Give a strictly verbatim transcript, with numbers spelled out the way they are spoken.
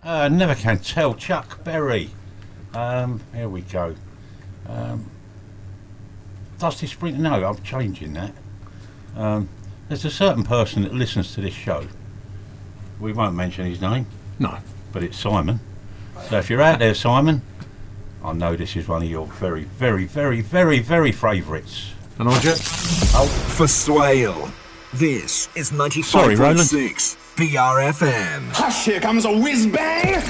Uh, never can tell. Chuck Berry. Um, here we go. Um, Dusty Spring. No, I'm changing that. Um, there's a certain person that listens to this show. We won't mention his name. No. But it's Simon. So if you're out there, Simon, I know this is one of your very, very, very, very, very favourites. And I just... Oh. For Swale, this is ninety-five point six B R F M. Hush, here comes a whiz bang!